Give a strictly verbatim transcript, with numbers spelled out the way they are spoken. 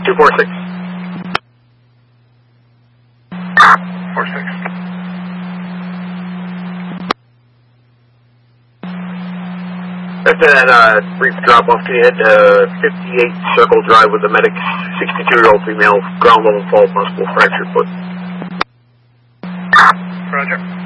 two four six. four six. After that uh, brief drop-off, can you head to fifty-eight Circle Drive with the medic, sixty-two-year-old female, ground level fall, possible fractured foot. Roger.